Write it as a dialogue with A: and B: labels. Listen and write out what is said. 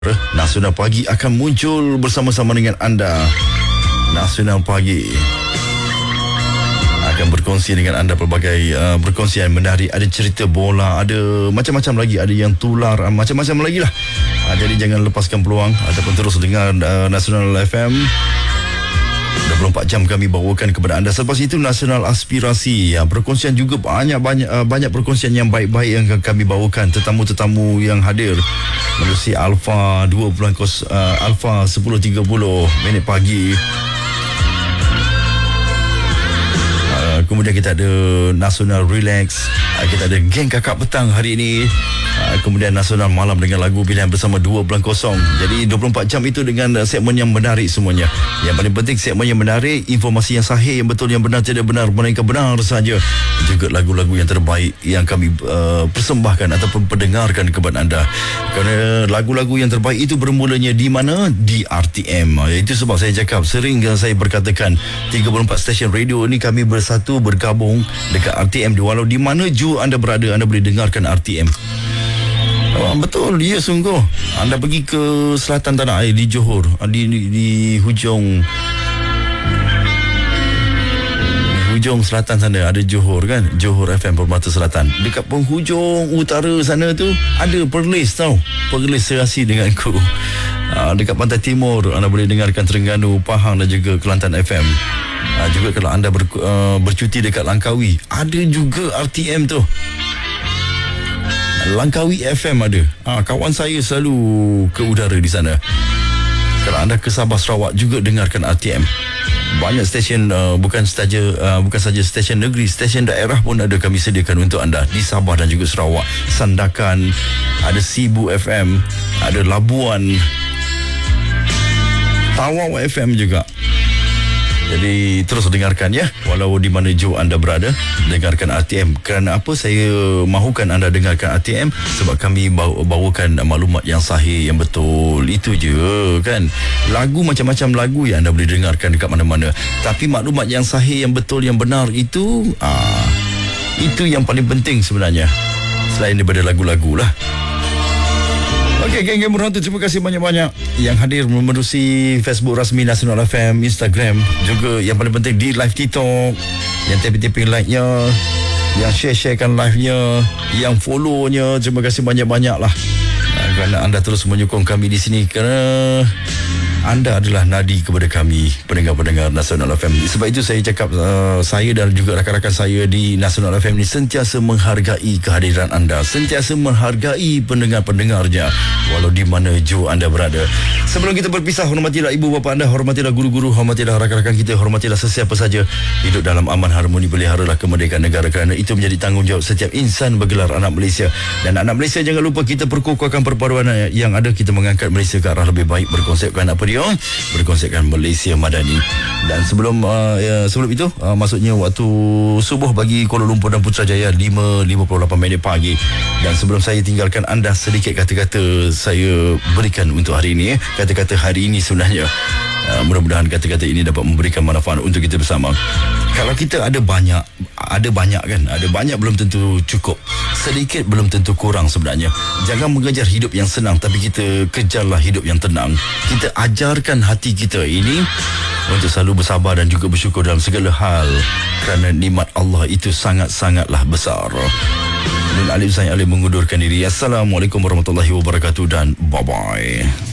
A: Nasional Pagi akan muncul bersama-sama dengan anda. Nasional Pagi akan berkongsi dengan anda pelbagai perkongsian menarik. Ada cerita bola, ada macam-macam lagi, ada yang tular, macam-macam lagi lah. Jadi jangan lepaskan peluang ataupun terus dengar Nasional FM. 24 jam kami bawakan kepada anda. Selepas itu Nasional Aspirasi, perkongsian juga banyak perkongsian yang baik-baik yang kami bawakan. Tetamu-tetamu yang hadir menerusi Alpha 10.30 minit pagi. Kemudian kita ada Nasional Relax, kita ada Geng Kakak Petang hari ini. Kemudian Nasional Malam dengan lagu pilihan bersama 2.0. Jadi 24 jam itu dengan segmen yang menarik semuanya. Yang paling penting segmen yang menarik, informasi yang sahih, yang betul, yang benar, tidak benar, melainkan benar saja. Juga lagu-lagu yang terbaik yang kami persembahkan ataupun pendengarkan kepada anda. Kerana lagu-lagu yang terbaik itu bermulanya di mana? Di RTM. Itu sebab saya cakap, sering saya berkatakan 34 stesen radio ini kami bersatu, bergabung dekat RTM. Walau di mana jua anda berada, anda boleh dengarkan RTM. Betul, ya sungguh. Anda pergi ke selatan tanah air, di Johor, di hujung selatan sana ada Johor kan, Johor FM Permata Selatan. Dekat penghujung utara sana tu ada Perlis tau, Perlis serasi denganku. Dekat pantai timur anda boleh dengarkan Terengganu, Pahang dan juga Kelantan FM. Juga kalau anda bercuti dekat Langkawi, ada juga RTM tu, Langkawi FM ada. Kawan saya selalu ke udara di sana. Kalau anda ke Sabah Sarawak juga dengarkan RTM. Banyak stesen, bukan saja stesen negeri, stesen daerah pun ada kami sediakan untuk anda di Sabah dan juga Sarawak. Sandakan, ada Sibu FM, ada Labuan, Tawau FM juga. Jadi terus dengarkan ya, walau di mana jauh anda berada, dengarkan RTM. Kerana apa saya mahukan anda dengarkan RTM? Sebab kami bawakan maklumat yang sahih, yang betul. Itu je kan. Lagu macam-macam lagu yang anda boleh dengarkan dekat mana-mana. Tapi maklumat yang sahih, yang betul, yang benar itu yang paling penting sebenarnya. Selain daripada lagu-lagu lah. Okey, geng-geng berhantu, terima kasih banyak-banyak yang hadir menerusi Facebook rasmi Nasional FM, Instagram, juga yang paling penting di live TikTok, yang tapping-tapping like-nya, yang share-sharekan live-nya, yang follow-nya. Terima kasih banyak-banyak lah kerana anda terus menyokong kami di sini, kerana anda adalah nadi kepada kami, pendengar-pendengar Nasional FM. Sebab itu saya cakap, saya dan juga rakan-rakan saya di Nasional FM ni sentiasa menghargai kehadiran anda, sentiasa menghargai pendengar-pendengarnya, walau di mana jauh anda berada. Sebelum kita berpisah, hormatilah ibu bapa anda, hormatilah guru-guru, hormatilah rakan-rakan kita, hormatilah sesiapa saja. Hidup dalam aman, harmoni, peliharalah kemerdekaan negara, kerana itu menjadi tanggungjawab setiap insan bergelar anak Malaysia. Dan anak Malaysia, jangan lupa kita perkukuhkan perpaduan yang ada, kita mengangkat Malaysia ke arah lebih baik, berkonsepkan apa dia? Berkonsepkan Malaysia Madani. Dan sebelum itu, maksudnya waktu subuh bagi Kuala Lumpur dan Putrajaya, 5.58 minit pagi. Dan sebelum saya tinggalkan anda, sedikit kata-kata saya berikan untuk hari ini. Kata-kata hari ini sebenarnya, mudah-mudahan kata-kata ini dapat memberikan manfaat untuk kita bersama. Kalau kita ada banyak kan, ada banyak belum tentu cukup, sedikit belum tentu kurang sebenarnya. Jangan mengejar hidup yang senang, tapi kita kejarlah hidup yang tenang. Kita ajarkan hati kita ini untuk selalu bersabar dan juga bersyukur dalam segala hal, kerana nikmat Allah itu sangat-sangatlah besar. Dan Alim saya mengundurkan diri. Assalamualaikum warahmatullahi wabarakatuh dan bye-bye.